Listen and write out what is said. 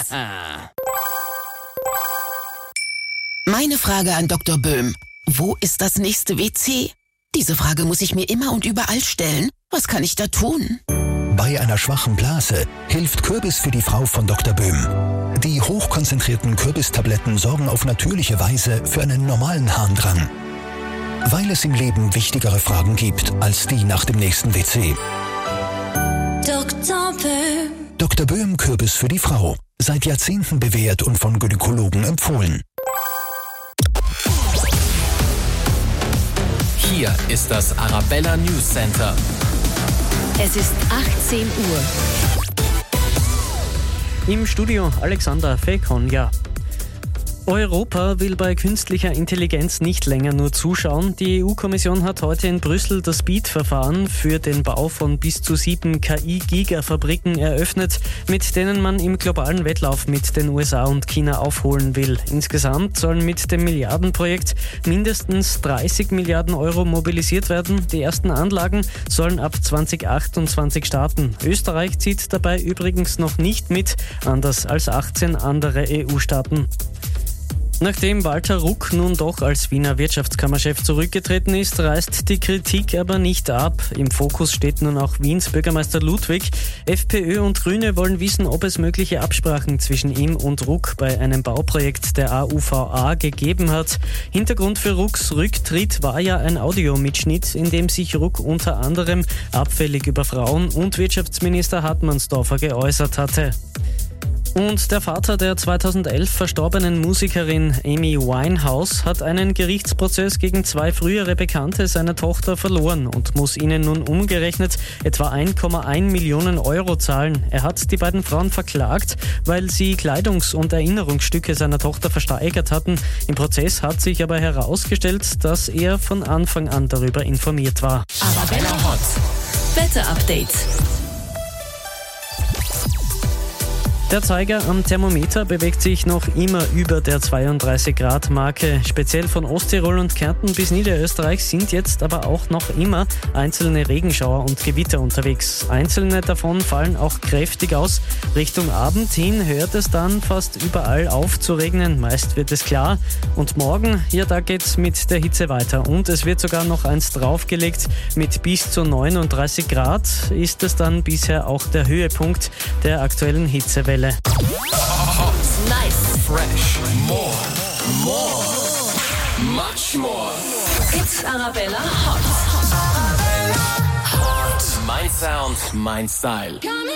Meine Frage an Dr. Böhm. Wo ist das nächste WC? Diese Frage muss ich mir immer und überall stellen. Was kann ich da tun? Bei einer schwachen Blase hilft Kürbis für die Frau von Dr. Böhm. Die hochkonzentrierten Kürbistabletten sorgen auf natürliche Weise für einen normalen Harndrang. Weil es im Leben wichtigere Fragen gibt als die nach dem nächsten WC. Dr. Böhm. Dr. Böhm Kürbis für die Frau. Seit Jahrzehnten bewährt und von Gynäkologen empfohlen. Hier ist das Arabella News Center. Es ist 18 Uhr. Im Studio Alexander Fekonja. Europa will bei künstlicher Intelligenz nicht länger nur zuschauen. Die EU-Kommission hat heute in Brüssel das BEAD-Verfahren für den Bau von bis zu 7 KI-Gigafabriken eröffnet, mit denen man im globalen Wettlauf mit den USA und China aufholen will. Insgesamt sollen mit dem Milliardenprojekt mindestens 30 Milliarden Euro mobilisiert werden. Die ersten Anlagen sollen ab 2028 starten. Österreich zieht dabei übrigens noch nicht mit, anders als 18 andere EU-Staaten. Nachdem Walter Ruck nun doch als Wiener Wirtschaftskammerchef zurückgetreten ist, reißt die Kritik aber nicht ab. Im Fokus steht nun auch Wiens Bürgermeister Ludwig. FPÖ und Grüne wollen wissen, ob es mögliche Absprachen zwischen ihm und Ruck bei einem Bauprojekt der AUVA gegeben hat. Hintergrund für Rucks Rücktritt war ja ein Audiomitschnitt, in dem sich Ruck unter anderem abfällig über Frauen und Wirtschaftsminister Hartmannsdorfer geäußert hatte. Und der Vater der 2011 verstorbenen Musikerin Amy Winehouse hat einen Gerichtsprozess gegen 2 frühere Bekannte seiner Tochter verloren und muss ihnen nun umgerechnet etwa 1,1 Millionen Euro zahlen. Er hat die beiden Frauen verklagt, weil sie Kleidungs- und Erinnerungsstücke seiner Tochter versteigert hatten. Im Prozess hat sich aber herausgestellt, dass er von Anfang an darüber informiert war. Arabella Hot. Wetterupdate. Der Zeiger am Thermometer bewegt sich noch immer über der 32-Grad-Marke. Speziell von Osttirol und Kärnten bis Niederösterreich sind jetzt aber auch noch immer einzelne Regenschauer und Gewitter unterwegs. Einzelne davon fallen auch kräftig aus. Richtung Abend hin hört es dann fast überall auf zu regnen. Meist wird es klar. Und morgen, ja, da geht's mit der Hitze weiter. Und es wird sogar noch eins draufgelegt. Mit bis zu 39 Grad ist es dann bisher auch der Höhepunkt der aktuellen Hitzewelle. Nice. Fresh. More. Much more. It's Arabella Hot. Mein Sound, mein Style.